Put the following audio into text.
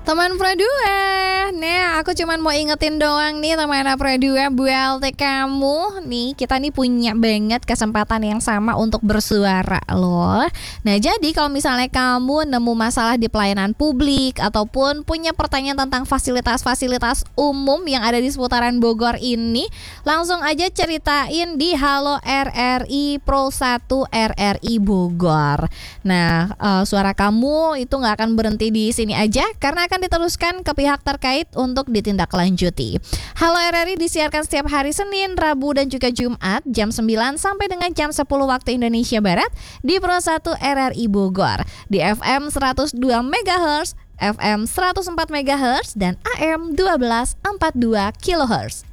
Teman Pro 2. Nah, aku cuman mau ingetin doang nih teman Pro 2 buat kamu. Nih, kita nih punya banget kesempatan yang sama untuk bersuara loh. Nah, jadi kalau misalnya kamu nemu masalah di pelayanan publik ataupun punya pertanyaan tentang fasilitas-fasilitas umum yang ada di seputaran Bogor ini, langsung aja ceritain di Halo RRI Pro 1 RRI Bogor. Nah, suara kamu itu nggak akan berhenti di sini aja karena akan diteruskan ke pihak terkait untuk ditindaklanjuti. Halo RRI disiarkan setiap hari Senin, Rabu dan juga Jumat jam 9 sampai dengan jam 10 waktu Indonesia Barat di Pro 1 RRI Bogor di FM 102 MHz, FM 104 MHz dan AM 1242 kHz.